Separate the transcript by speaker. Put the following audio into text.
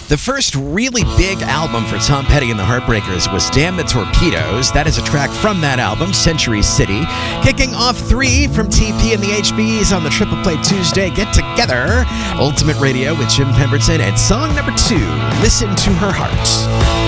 Speaker 1: The first really big album for Tom Petty and the Heartbreakers was Damn the Torpedoes. That is a track from that album, Century City. Kicking off 3 from TP and the HBs on the Triple Play Tuesday Get Together. Ultimate Radio with Jim Pemberton and song number 2, Listen to Her Heart.